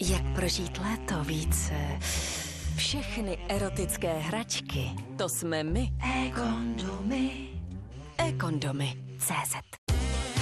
Jak prožít léto více? Všechny erotické hračky, to jsme my. E-kondomy. E-kondomy. CZ.